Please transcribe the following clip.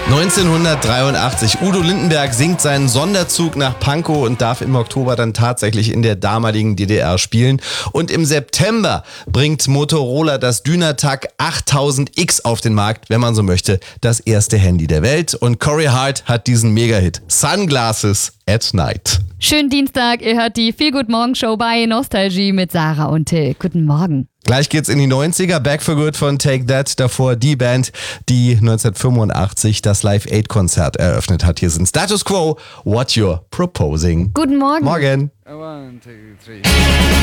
1983. Udo Lindenberg singt seinen Sonderzug nach Pankow und darf im Oktober dann tatsächlich in der damaligen DDR spielen. Und im September bringt Motorola das Dynatac 8000X auf den Markt, wenn man so möchte, das erste Handy der Welt. Und Corey Hart hat diesen Megahit Sunglasses at Night. Schönen Dienstag, ihr hört die Feel-Good-Morgen-Show bei Nostalgie mit Sarah und Till. Guten Morgen. Gleich geht's in die 90er, Back for Good von Take That, davor die Band, die 1985 das Live-Aid-Konzert eröffnet hat. Hier sind Status Quo, What You're Proposing. Guten Morgen. Morgen. 1, 2, 3.